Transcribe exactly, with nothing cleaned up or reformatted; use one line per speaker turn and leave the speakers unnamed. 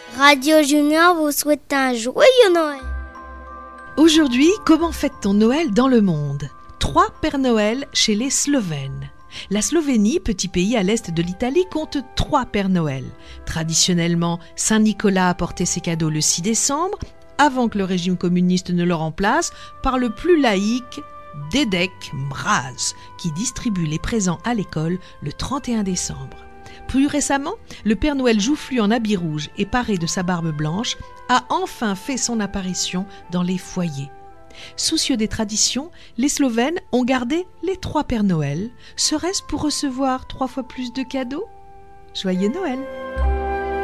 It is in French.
Radio Junior vous souhaite un joyeux Noël.
Aujourd'hui, comment fête-t-on Noël dans le monde ? Trois Pères Noël chez les Slovènes. La Slovénie, petit pays à l'est de l'Italie, compte trois Pères Noël. Traditionnellement, Saint Nicolas apportait ses cadeaux le six décembre, avant que le régime communiste ne le remplace par le plus laïque Dedek Mraz, qui distribue les présents à l'école le trente et un décembre. Plus récemment, le Père Noël joufflu en habit rouge et paré de sa barbe blanche a enfin fait son apparition dans les foyers. Soucieux des traditions, les Slovènes ont gardé les trois Pères Noël. Serait-ce pour recevoir trois fois plus de cadeaux ? Joyeux Noël !